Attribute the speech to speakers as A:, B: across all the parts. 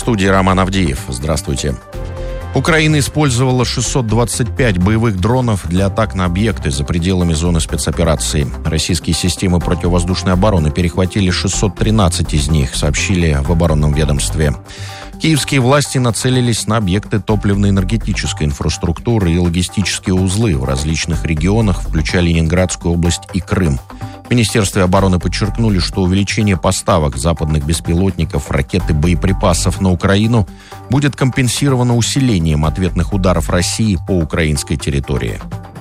A: студии Роман Авдеев. Здравствуйте. Украина использовала 625 боевых дронов для атак на объекты за пределами зоны спецоперации. Российские системы противовоздушной обороны перехватили 613 из них, сообщили в оборонном ведомстве. Киевские власти нацелились на объекты топливно-энергетической инфраструктуры и логистические узлы в различных регионах, включая Ленинградскую область и Крым. В Министерстве обороны подчеркнули, что увеличение поставок западных беспилотников, ракет и боеприпасов на Украину будет компенсировано усилением ответных ударов России по украинской территории.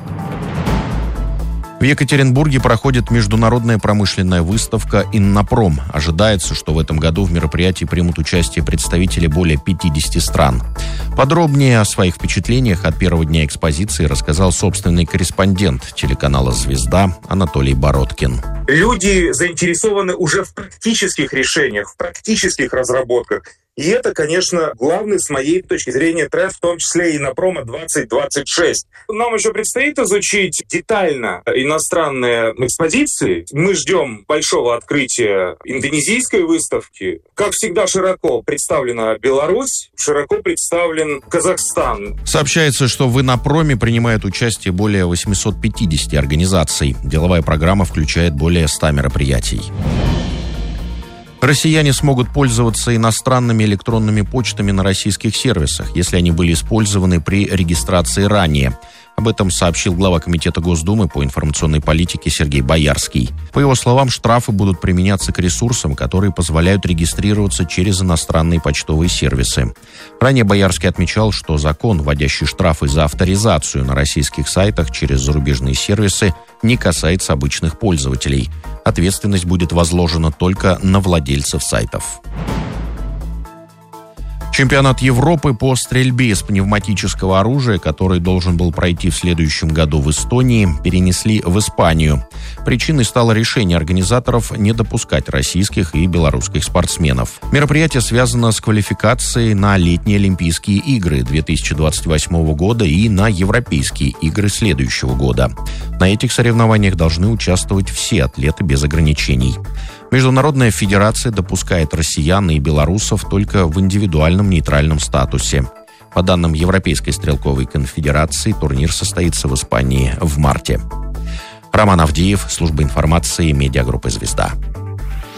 A: В Екатеринбурге проходит международная промышленная выставка «Иннопром». Ожидается, что в этом году в мероприятии примут участие представители более 50 стран. Подробнее о своих впечатлениях от первого дня экспозиции рассказал собственный корреспондент телеканала «Звезда» Анатолий Бородкин.
B: Люди заинтересованы уже в практических решениях, в практических разработках. И это, конечно, главный, с моей точки зрения, тренд, в том числе и Иннопрома 2026. Нам еще предстоит изучить детально иностранные экспозиции. Мы ждем большого открытия индонезийской выставки. Как всегда, широко представлена Беларусь, широко представлен Казахстан.
A: Сообщается, что в Иннопроме принимает участие более 850 организаций. Деловая программа включает более 100 мероприятий. Россияне смогут пользоваться иностранными электронными почтами на российских сервисах, если они были использованы при регистрации ранее. Об этом сообщил глава Комитета Госдумы по информационной политике Сергей Боярский. По его словам, штрафы будут применяться к ресурсам, которые позволяют регистрироваться через иностранные почтовые сервисы. Ранее Боярский отмечал, что закон, вводящий штрафы за авторизацию на российских сайтах через зарубежные сервисы, не касается обычных пользователей. Ответственность будет возложена только на владельцев сайтов. Чемпионат Европы по стрельбе из пневматического оружия, который должен был пройти в следующем году в Эстонии, перенесли в Испанию. Причиной стало решение организаторов не допускать российских и белорусских спортсменов. Мероприятие связано с квалификацией на летние Олимпийские игры 2028 года и на Европейские игры следующего года. На этих соревнованиях должны участвовать все атлеты без ограничений. Международная федерация допускает россиян и белорусов только в индивидуальном нейтральном статусе. По данным Европейской стрелковой конфедерации, турнир состоится в Испании в марте. Роман Авдеев, служба информации, медиагруппы «Звезда».